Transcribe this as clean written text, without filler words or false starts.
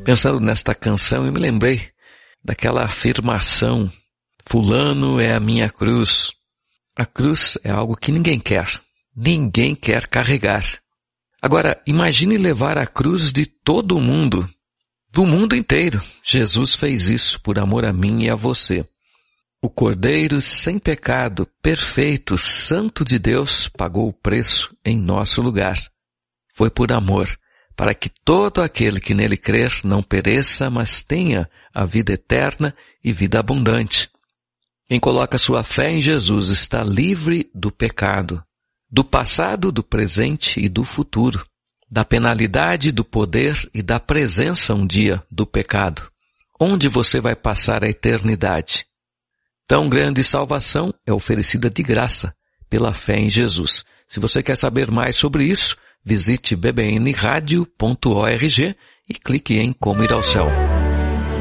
Pensando nesta canção, eu me lembrei daquela afirmação: fulano é a minha cruz. A cruz é algo que ninguém quer carregar. Agora, imagine levar a cruz de todo mundo, do mundo inteiro. Jesus fez isso por amor a mim e a você. O Cordeiro sem pecado, perfeito, santo de Deus, pagou o preço em nosso lugar. Foi por amor, para que todo aquele que nele crer não pereça, mas tenha a vida eterna e vida abundante. Quem coloca sua fé em Jesus está livre do pecado, do passado, do presente e do futuro, da penalidade, do poder e da presença um dia do pecado. Onde você vai passar a eternidade? Tão grande salvação é oferecida de graça pela fé em Jesus. Se você quer saber mais sobre isso, visite bbnradio.org e clique em Como Ir ao Céu.